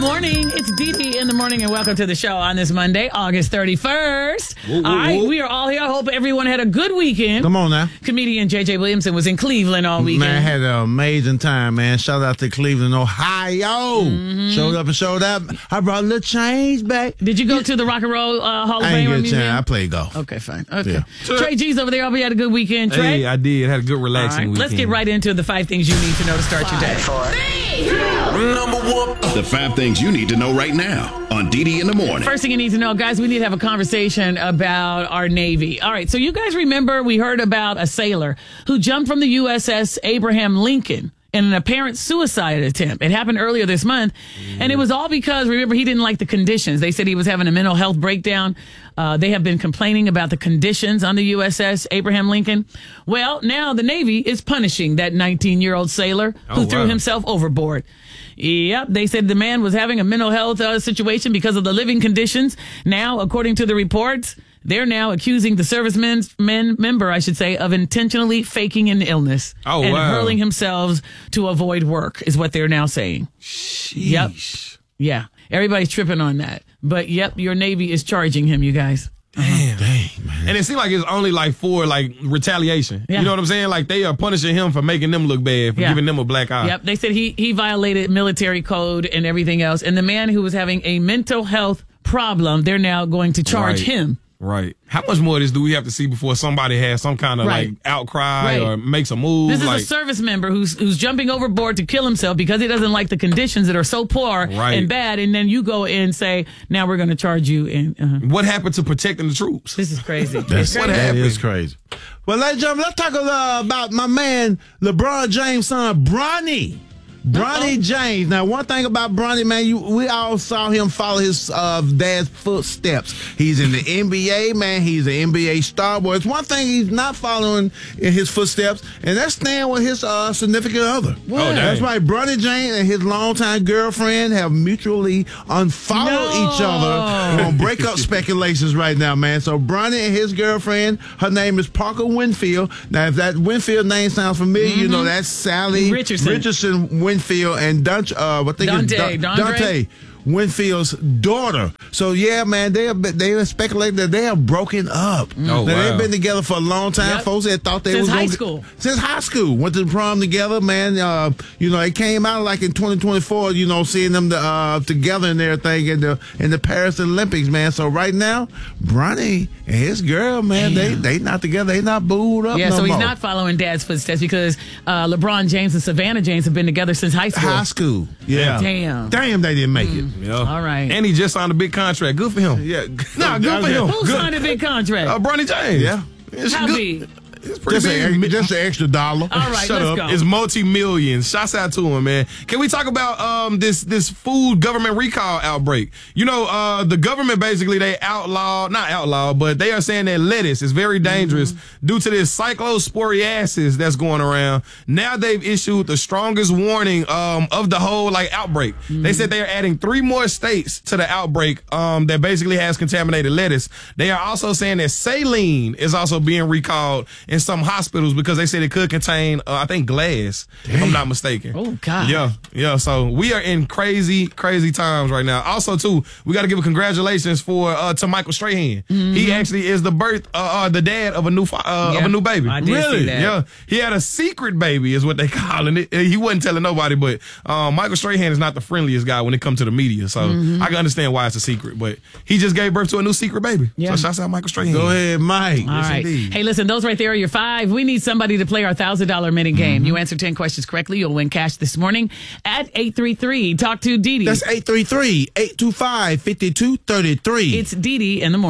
Morning, it's Dee in the morning, and welcome to the show on this Monday, August 31st. All right, we are all here. I hope everyone had a good weekend. Come on now. Comedian J.J. Williamson was in Cleveland all weekend. Man, I had an amazing time, man. Shout out to Cleveland, Ohio. Showed up. I brought a little change back. Did you go to the Rock and Roll Hall of I ain't Fame get a Museum? chance. I played golf. Okay, fine. Okay. Yeah. Trey G's over there. I hope you had a good weekend, Trey. Hey, I did. Had a good relaxing weekend. Let's get right into the 5 things you need to know to start your day. Number 1. The 5 things you need to know right now on Dee in the morning. First thing you need to know, guys, we need to have a conversation about our Navy. All right, so you guys remember we heard about a sailor who jumped from the USS Abraham Lincoln in an apparent suicide attempt. It happened earlier this month, and it was all because, remember, he didn't like the conditions. They said he was having a mental health breakdown. They have been complaining about the conditions on the USS Abraham Lincoln. Well, now the Navy is punishing that 19-year-old sailor who threw himself overboard. Yep, they said the man was having a mental health situation because of the living conditions. Now, according to the reports, they're now accusing the member, of intentionally faking an illness and hurling himself to avoid work, is what they're now saying. Sheesh. Yep. Yeah. Everybody's tripping on that. But, yep, your Navy is charging him, you guys. Dang, man. And it seems like it's only for retaliation. Yeah. You know what I'm saying? Like they are punishing him for making them look bad, for giving them a black eye. Yep. They said he violated military code and everything else. And the man who was having a mental health problem, they're now going to charge him. Right. How much more of this do we have to see before somebody has some kind of outcry or makes a move? This is a service member who's jumping overboard to kill himself because he doesn't like the conditions that are so poor and bad. And then you go and say, now we're going to charge you. And what happened to protecting the troops? This is crazy. What happened? That is crazy. Well, ladies and gentlemen, let's talk about my man, LeBron James' son, Bronny. Bronny James. Now, one thing about Bronny, man, we all saw him follow his dad's footsteps. He's in the NBA, man. He's an NBA star. But it's one thing he's not following in his footsteps, and that's staying with his significant other. That's right. Bronny James and his longtime girlfriend have mutually unfollowed each other. We're going to break up speculations right now, man. So Bronny and his girlfriend, her name is Parker Winfield. Now, if that Winfield name sounds familiar, you know that's Sally Richardson Winfield and Dante Winfield's daughter. So yeah, man, they have speculated that they have broken up. They've been together for a long time. Yep. Folks had thought they since was high school. Since high school, went to the prom together, man. It came out like in 2024. Seeing them together and everything in the Paris Olympics, man. So right now, Bronny and his girl, man, they not together. They not booed up. So he's not following dad's footsteps because LeBron James and Savannah James have been together since high school. High school, yeah. Damn, they didn't make it. Yeah. All right. And he just signed a big contract. Good for him. Yeah. Good for him. Who signed a big contract? Bronny James. Yeah. How big? It's pretty big. Just an extra $1. All right, let's go. It's multi-millions. Shouts out to him, man. Can we talk about this food government recall outbreak? The government basically but they are saying that lettuce is very dangerous due to this cyclosporiasis that's going around. Now they've issued the strongest warning of the whole outbreak. They said they are adding 3 more states to the outbreak that basically has contaminated lettuce. They are also saying that saline is also being recalled in some hospitals because they said it could contain, I think, glass, if I'm not mistaken. Oh, God. Yeah. So we are in crazy, crazy times right now. Also, too, we got to give a congratulations to Michael Strahan. He actually is the dad of a new baby. I did see that. Yeah. He had a secret baby, is what they calling it. He wasn't telling nobody, but Michael Strahan is not the friendliest guy when it comes to the media. So I can understand why it's a secret, but he just gave birth to a new secret baby. Yeah. So shouts out Michael Strahan. Go ahead, Mike. All right. Indeed. Hey, listen, those right there are your 5. We need somebody to play our $1,000 minute game. You answer 10 questions correctly, you'll win cash this morning at 833. Talk to Dee. That's 833-825-5233. It's Dee in the morning.